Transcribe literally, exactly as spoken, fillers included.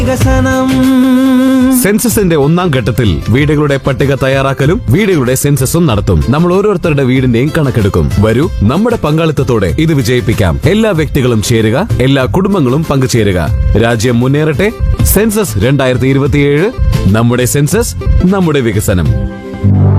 സെൻസസിന്റെ ഒന്നാം ഘട്ടത്തിൽ വീടുകളുടെ പട്ടിക തയ്യാറാക്കലും വീടുകളുടെ സെൻസസും നടത്തും. നമ്മൾ ഓരോരുത്തരുടെ വീടിന്റെയും കണക്കെടുക്കും. വരൂ, നമ്മുടെ പങ്കാളിത്തത്തോടെ ഇത് വിജയിപ്പിക്കാം. എല്ലാ വ്യക്തികളും ചേരുക, എല്ലാ കുടുംബങ്ങളും പങ്കുചേരുക. രാജ്യം മുന്നേറട്ടെ. സെൻസസ് രണ്ടായിരത്തി ഇരുപത്തിയേഴ്, നമ്മുടെ സെൻസസ്, നമ്മുടെ വികസനം.